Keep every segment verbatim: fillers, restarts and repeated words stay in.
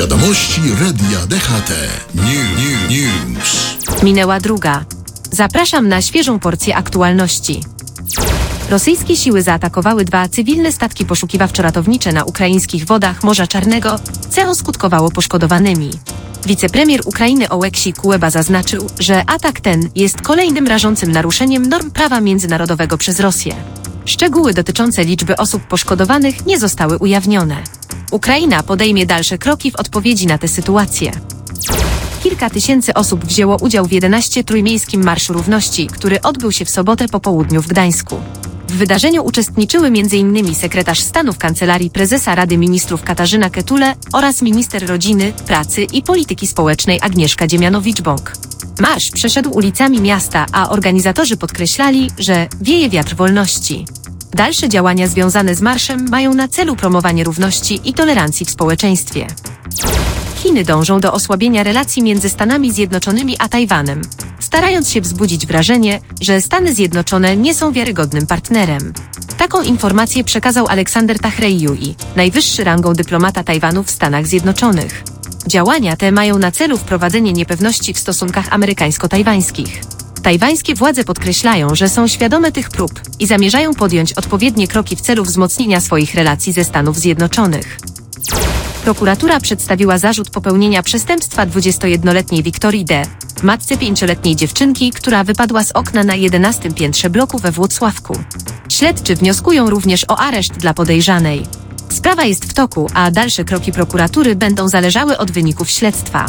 Wiadomości Radia D H T. New, new, news. Minęła druga. Zapraszam na świeżą porcję aktualności. Rosyjskie siły zaatakowały dwa cywilne statki poszukiwawczo-ratownicze na ukraińskich wodach Morza Czarnego, co skutkowało poszkodowanymi. Wicepremier Ukrainy Oleksij Kuleba zaznaczył, że atak ten jest kolejnym rażącym naruszeniem norm prawa międzynarodowego przez Rosję. Szczegóły dotyczące liczby osób poszkodowanych nie zostały ujawnione. Ukraina podejmie dalsze kroki w odpowiedzi na tę sytuację. Kilka tysięcy osób wzięło udział w jedenastym Trójmiejskim Marszu Równości, który odbył się w sobotę po południu w Gdańsku. W wydarzeniu uczestniczyły między innymi sekretarz stanu w Kancelarii Prezesa Rady Ministrów Katarzyna Ketule oraz minister rodziny, pracy i polityki społecznej Agnieszka Dziemianowicz-Bąk. Marsz przeszedł ulicami miasta, a organizatorzy podkreślali, że wieje wiatr wolności. Dalsze działania związane z marszem mają na celu promowanie równości i tolerancji w społeczeństwie. Chiny dążą do osłabienia relacji między Stanami Zjednoczonymi a Tajwanem, starając się wzbudzić wrażenie, że Stany Zjednoczone nie są wiarygodnym partnerem. Taką informację przekazał Aleksander Tachrei-Yui, najwyższy rangą dyplomata Tajwanu w Stanach Zjednoczonych. Działania te mają na celu wprowadzenie niepewności w stosunkach amerykańsko-tajwańskich. Tajwańskie władze podkreślają, że są świadome tych prób i zamierzają podjąć odpowiednie kroki w celu wzmocnienia swoich relacji ze Stanów Zjednoczonych. Prokuratura przedstawiła zarzut popełnienia przestępstwa dwudziestojednoletniej Wiktorii D., matce pięcioletniej dziewczynki, która wypadła z okna na jedenastym piętrze bloku we Włocławku. Śledczy wnioskują również o areszt dla podejrzanej. Sprawa jest w toku, a dalsze kroki prokuratury będą zależały od wyników śledztwa.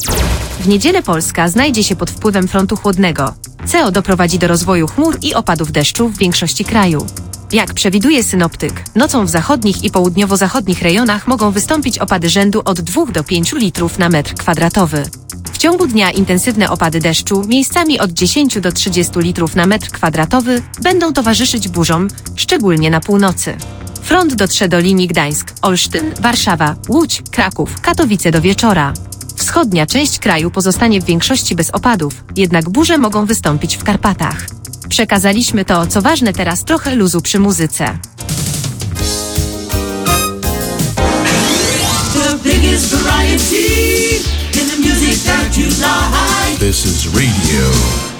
W niedzielę Polska znajdzie się pod wpływem frontu chłodnego, co doprowadzi do rozwoju chmur i opadów deszczu w większości kraju. Jak przewiduje synoptyk, nocą w zachodnich i południowo-zachodnich rejonach mogą wystąpić opady rzędu od dwóch do pięciu litrów na metr kwadratowy. W ciągu dnia intensywne opady deszczu, miejscami od dziesięciu do trzydziestu litrów na metr kwadratowy, będą towarzyszyć burzom, szczególnie na północy. Front dotrze do linii Gdańsk, Olsztyn, Warszawa, Łódź, Kraków, Katowice do wieczora. Wschodnia część kraju pozostanie w większości bez opadów, jednak burze mogą wystąpić w Karpatach. Przekazaliśmy to, co ważne, teraz trochę luzu przy muzyce. This is Radio